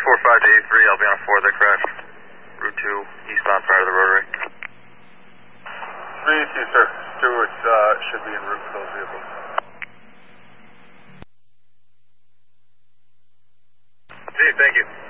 45 to 83, I'll be on 4 that crash. Route 2, eastbound prior to the rotary. 3-2, sir. Stewart should be en route for those vehicles. See you, thank you.